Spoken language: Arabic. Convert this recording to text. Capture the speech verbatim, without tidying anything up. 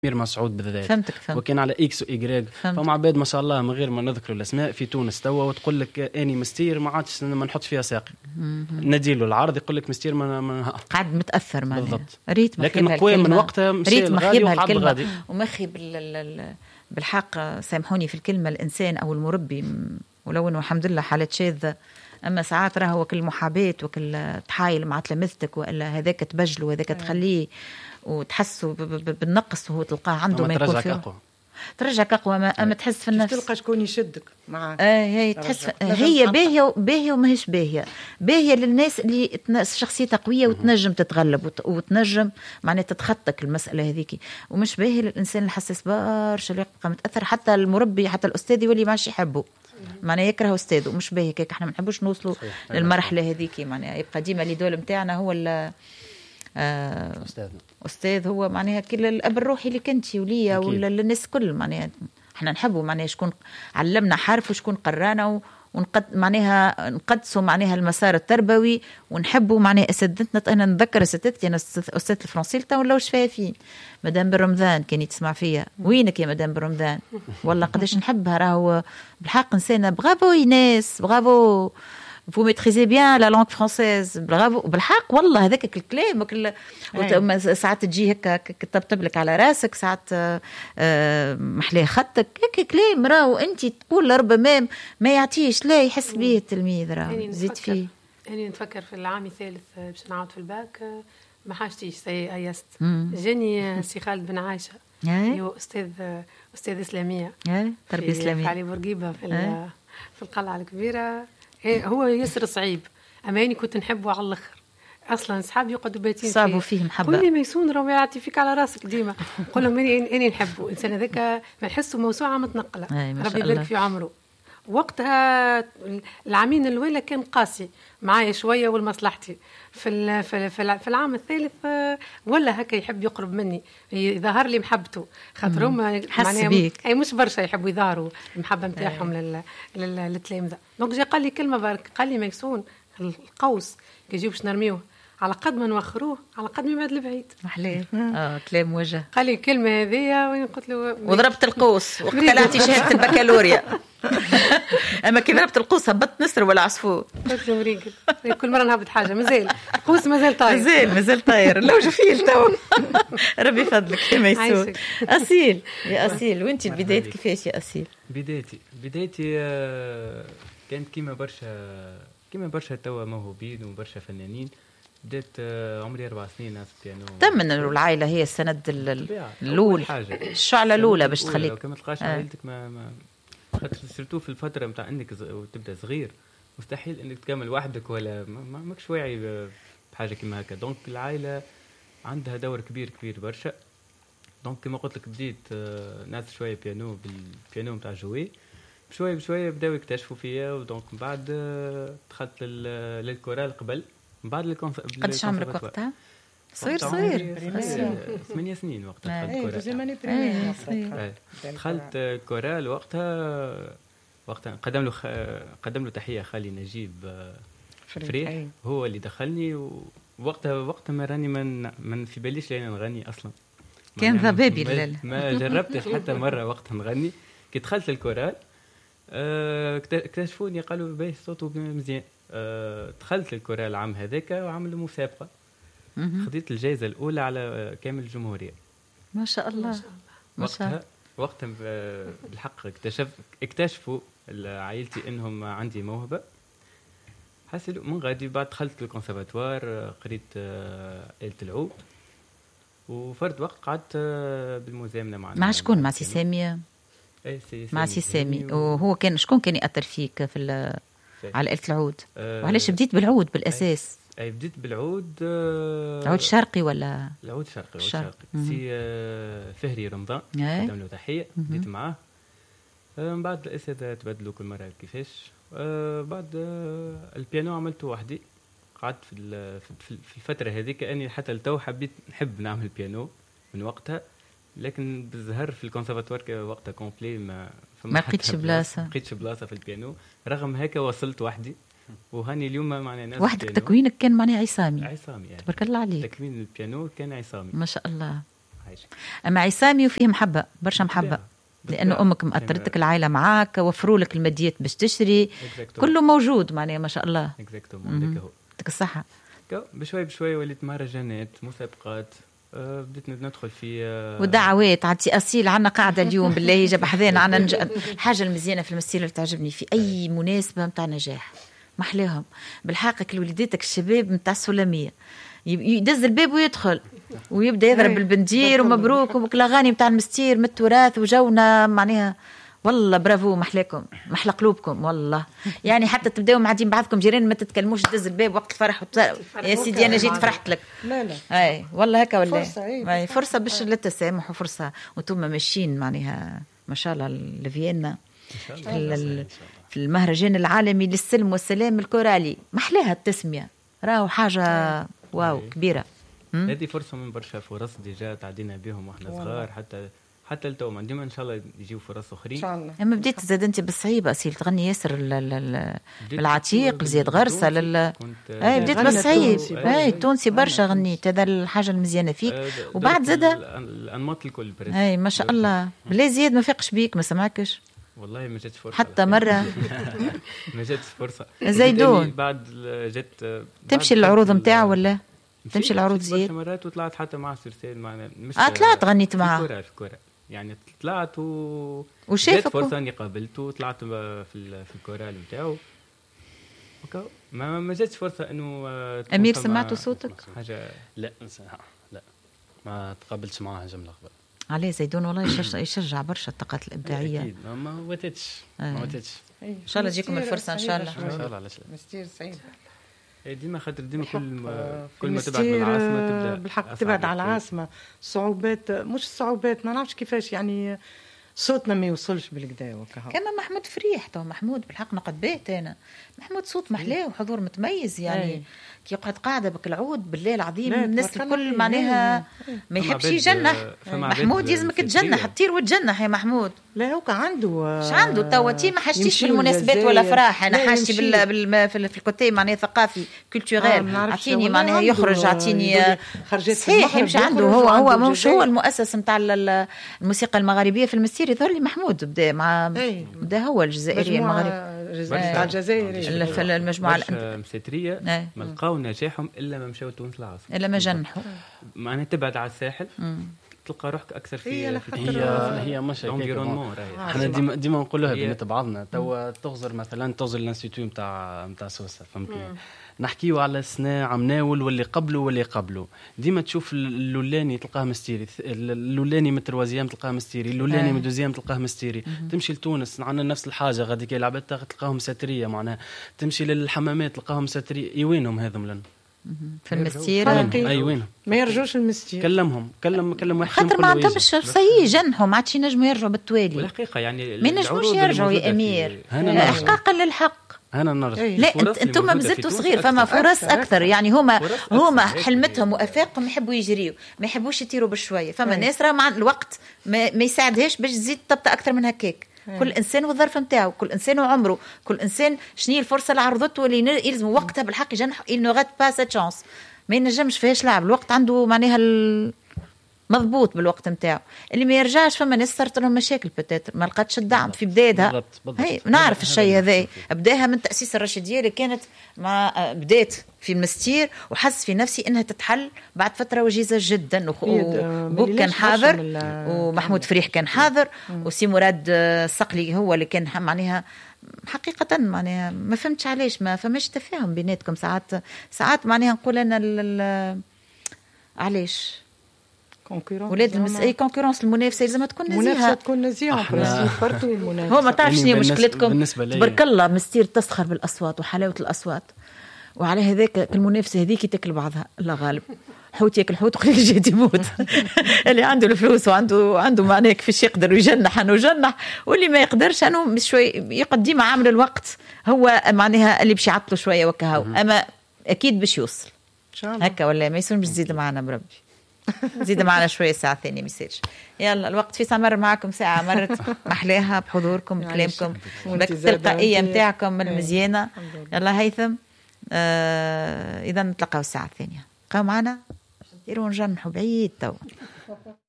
أمير مسعود بالذات. فهمتك فهمت. وكان على إكس وإيجريج. فما عباد ما شاء الله من غير ما نذكر الأسماء في تونس توا وتقول لك أني مستير ما عادش ما نحط فيها ساقي. نديله العرض يقول لك مستير ما, ما قاعد متأثر معنا. بالضبط. ريت لكن قوي من وقتها مشي الغادي وقعد غادي. ومخي بال بالحق سامحوني في الكلمة الإنسان أو المربي ولو إنه الحمد لله حالة شاذة، أما ساعات راه وكل محاباة وكل تحايل مع تلامذتك وإلا هذاك تبجل وهذاك تخليه وتحسه بالنقص وهو تلقاه عنده ما يكون فيه. أقوى. ترجعك أقوى ما أما تحس في النفس. تلقى شكون يشدك معاه. آه هي تحس هي باهية باهية وماهيش باهية. باهية للناس اللي شخصيتها قوية وتنجم تتغلب وتنجم معناها تتخطك المسألة هذيك، ومش باهية للإنسان الحساس برشا اللي يبقى متأثر. حتى المربي حتى الأستاذ يولي ماشي يحبه معناها يكره أستاذه ومش باهي كيك. احنا ما نحبوش نوصلوا للمرحلة هذيك معناها يبقى ديما الإيدول متاعنا هو آه أستاذنا أستاذ هو معناها كل الأب الروحي اللي كنتي وليا ولا الناس كل معناها احنا نحبه معناها شكون علمنا حرف وشكون قرانا ونقد معناها نقدسوا معناها المسار التربوي ونحبوا معناها اساتذتنا. انا نتذكر اساتذتي انا استاذ الفرنسي تا ولاو شفافين. مدام بالرمضان كان يتسمع فيا وينك يا مدام بالرمضان والله قداش نحبها راهو بالحق انسانه. برافو ايناس برافو vous maîtrisez bien la langue française برافو بالحق والله هذاك الكلام وكل ساعات تجي هكا كتبتب لك على راسك ساعات محليه خطك هيك كلام راهو انت تقول ربما ما يعطيش لا يحس به التلميذ راهو زيد فيه. أنا نتفكر في العام الثالث باش نعاود في الباك ما حاجتيش سي ايست جاني سي خالد بن عايشه هو استاذ استاذ اسلاميه تربيه اسلاميه في علي بورقيبه في في القلعه الكبيره. هو ياسر صعيب اما اني كنت نحبه على الاخر اصلا اصحابي يقعدوا باتين صابوا فيه محبه كل ما يسون راه يعطي فيك على راسك ديما نقول لهم اني اني نحبه انسان هذاك ما نحسه موسوعه متنقله ربي يبارك في عمره. وقتها العامين الاولى كان قاسي معايا شويه والمصلحتي في في في العام الثالث ولا هكا يحب يقرب مني يظهر لي محبته خاطر هما معناها اي مش برشا يحبوا يظهروا المحبه نتاعهم للتلامذه. دونك جا قال لي كلمه بارك قال لي ميسون القوس كي يجيو باش نرميوه على قد ما نوخروه على قد ما يبعد البعيد. محلاه اه كلام وجه. قال لي الكلمه هذيا وين قلت له وضربت القوس وقتلعتي شهاده البكالوريا. اما كي ضربت القوس هبطت نسر ولا عصفور. قلت له مريقل كل مره نهبط حاجه مازال القوس مازال طاير مازال مازال طاير لو جفيل تو. ربي يفضلك يا ميسون. اصيل يا اصيل وانت بدايتك كيفاش يا اصيل؟ بدايتي بدايتي كانت كيما برشا كيما برشا توا موهوبين وبرشا فنانين. بدأت عمري أربع سنين ناس بيانو. تمن العائلة هي السند الأول الشعلة الأولى باش تخليك. لو كما تلقاش عائلتك ما ما خاطر سيرتو في الفترة متاع إنك تبدأ صغير مستحيل إنك تكمل وحدك ولا ما ماكش واعي بحاجة كيما هكا. دونك العائلة عندها دور كبير كبير برشا. دونك كما قلت لك بديت ناس شوية بيانو بالبيانو متاع جوي بشوية بشوية بداوا يكتشفوا فيا. ودونك بعد دخلت للكورال قبل بعد الكونسرت. قداش عمرك وقتها؟ صغير صغير ثمانية سنين وقتها دخلت كورال. دخلت كورال وقتها وقتها قدم له خ... قدم له تحية خالي نجيب فريح هو اللي دخلني. ووقتها وقتها ما راني من من في باليش لين نغني أصلا كان ذبابي الليل ما جربتش حتى مرة وقتها نغني. كي دخلت الكورال اكتشفوني قالوا باهي صوته مزيان. أه دخلت الكورال العام هذاك وعملوا مسابقة خديت الجائزة الأولى على كامل الجمهورية. ما شاء الله ما شاء الله. وقتها وقتها بالحق اكتشف اكتشفوا عائلتي إنهم عندي موهبة حسلوا من غادي. بعد دخلت الكونسرفاتوار قريت آلة العود وفرد وقت قعدت بالمزامنة معنا. مع شكون؟ مع سي سامي؟ مع سي سامي. وهو كان شكون كان يأثر فيك في على آلة العود؟ أه وعلاش بديت بالعود بالأساس؟ أي, أي بديت بالعود. أه العود شرقي ولا؟ العود شرقي. العود شرقي. سي أه فهري رمضان قدم له تحية بديت معاه. أه من بعد الأساتذة تبدلوا كل مرة كيفاش. أه بعد أه البيانو عملته وحدي. قعدت في في الفترة هذيك أني حتى لتو حبيت نحب نعمل بيانو من وقتها. لكن بالظهر في الكونسرفاتوار وقتها كومبلي ما ما لقيتش بلاصه ما لقيتش بلاصه في البيانو. رغم هيك وصلت وحدي وهاني اليوم معناها ناس وحدك تكوينك كان معناها عصامي عصامي يعني تبارك الله عليك. تكوين البيانو كان عصامي ما شاء الله. عايشك. اما عصامي وفيه محبه برشا محبه، لانه امك مأثرتك، العائله معاك، وفروا لك الماديات باش تشتري، كله موجود معناها ما شاء الله. اكزاكتومون هذاك هو. يعطيك الصحه. بشوي بشوي وليت مهرجانات، مسابقات، أه بديت ندخل في أه ودعوات. عدتي اصيل عنا قاعده اليوم بالله جاب حذانا عنا نج... الحاجه المزيانه في المسيره اللي تعجبني في اي مناسبه نتاع نجاح محلاهم بالحقك لوليداتك الشباب نتاع السلميه يدز الباب ويدخل ويبدا يضرب بالبندير ومبروك وكلاغاني نتاع المستير من التراث وجونا معناها والله برافو محلاكم محلى قلوبكم والله. يعني حتى تبداو معدين بعضكم جيران ما تتكلموش تدز الباب وقت الفرح وت... يا سيدي انا جيت فرحت لك. لا لا اي والله هكا ولا فرصه, أي فرصة باش للتسامح وفرصه وانتم ماشيين معناها ما شاء الله لفيينا في, في المهرجان العالمي للسلم والسلام الكورالي محلاها التسميه راهو حاجه واو كبيره. هذه فرصه من برشا فرص ديجا تعدينا بهم واحنا صغار حتى حتى لتو ديما ان شاء الله يجيو فرص اخرين ان شاء الله. اما بديت زاد انت بالصعيبه اصيل تغني ياسر العتيق زياد غرسه لل اي بديت بالصعيب اي التونسي برشا غنيت هذا الحاجه المزيانه فيك. وبعد زاد الانماط الكل اي ما شاء الله بلا زياد ما فيقش بيك ما سمعكش والله ما جاتش فرصه حتى مره ما جاتش فرصه زيدون بعد جت تمشي العروض نتاعو ولا تمشي العروض زياد مرات وطلعت حتى مع سرسال معنا مش اه طلعت غنيت معاه في الكره في الكره يعني طلعت و وشافك فرصه اني قابلته وطلعت في في الكورال نتاعو ما ما جاتش فرصه انه امير سمعتوا صوتك حاجه لا لا ما تقابلتش معاه جمله قبل عليه زيدون والله يشجع, يشجع برشا الطاقات الابداعيه اكيد ما واتتش ما واتتش ان شاء الله تجيكم الفرصه ان شاء الله ان شاء الله علاش لا مستير سعيد ديما خاطر ديما كل ما كل ما تبعد من العاصمه تبدا بالحق تبعد على العاصمه صعوبات مش صعوبات ما نعرفش كيفاش يعني صوتنا ما يوصلش بالكدا وكهو. كما محمود فريح تو محمود بالحق نقد بيت انا محمود صوت محلاه وحضور متميز يعني أي. كي يقعد قاعده بك العود بالله العظيم الناس الكل معناها ما يحبش يجنح. محمود يلزمك تجنح تطير وتجنح يا محمود. لا هو عنده ايش عنده توا تي ما حاجتيش بالمناسبات ولا فرح انا حاجتي بال, بال... في, في الكوتي معناها ثقافي كولتوريل اعطيني معناها يخرج اعطيني صحيح يمشي عنده هو هو مش هو المؤسس نتاع الموسيقى المغربيه في المسير يظهر لي محمود بدا مع بدا هو الجزائري المغربي تاع الجزائر في المجموعه المسيتريه ما لقاو نجاحهم الا ما مشاو تونس العاصمه الا ما جنحوا معناها تبعد على الساحل تلقى روحك اكثر في هي هي, هي مش انفيرونمون. احنا ديما ديما نقولوها بين بعضنا توا تغزر مثلا تغزر الانستيتيو نتاع نتاع سوسه فهمتني نحكيو على سنة عمناول واللي قبله واللي قبله ديما تشوف اللولاني تلقاه مستيري اللولاني من التروازيام تلقاه مستيري اللولاني من الدوزيام تلقاه مستيري تمشي لتونس عندنا نفس الحاجه غادي كي لعبت تلقاهم ساتريه معناها تمشي للحمامات تلقاهم ساتريه وينهم هذم لنا في المستير اي وين ما يرجوش المستير كلمهم كلم كلم واحد خاطر ما عندهمش صي جنحهم ما عادش ينجموا يرجعوا بالتوالي والحقيقه يعني ما ينجموش يرجعوا يا امير احقاقا للحق انا نرجع لا انتم مازلتوا صغير فما فرص اكثر يعني هما هما حلمتهم وافاقهم يحبوا يجريوا ما يحبوش يطيروا بشويه فما ناس راه مع الوقت ما, ما يساعدهاش باش تزيد تبطأ اكثر من هكاك. كل انسان والظرف نتاعو كل انسان وعمره كل انسان شنو هي الفرصه اللي عرضته اللي يلزم وقتها بالحق يجنح il ne rate pas cette chance ما ينجمش فيهاش لعب الوقت عنده معناها مضبوط بالوقت نتاعو اللي ما يرجعش فما ناس صارت لهم مشاكل بتاتر ما لقاتش الدعم في بدايتها هي نعرف الشيء هذا بداها من تأسيس الرشيدية اللي كانت مع بدايت في المستير وحس في نفسي انها تتحل بعد فتره وجيزه جدا وبوك كان حاضر ومحمود فريح كان حاضر وسي مراد الصقلي هو اللي كان معناها حقيقه معناها ما فهمتش علاش ما فماش تفاهم بيناتكم ساعات ساعات معناها نقول انا علاش ولاد المس... اي كونكورونس المنافسه لازم تكون نزيهه المنافسه تكون نزيهه هو ما تعرف شنو مشكلتكم تبارك الله مستير تسخر بالاصوات وحلاوه الاصوات وعلى هذاك المنافسه هذيك تاكل بعضها الله غالب حوت ياكل حوت وخليك جاي يموت اللي عنده الفلوس وعنده عنده معناه كيفاش يقدر يجنح انه يجنح واللي ما يقدرش انه شوي يقدم عامل الوقت هو معناها اللي باش يعطلوا شويه وكهو اما اكيد باش يوصل ان شاء الله هكا ولا ما يسون باش تزيد معنا بربي زيد معنا شويه ساعه ثانيه ميساج يلا الوقت في سمر معكم ساعه مرت محلاها بحضوركم بكلامكم بالتلقائيه نتاعكم المزيانه يلا هيثم آه اذا نتلقاو الساعه الثانيه بقاو معنا نديروا نجنحوا بعيد تو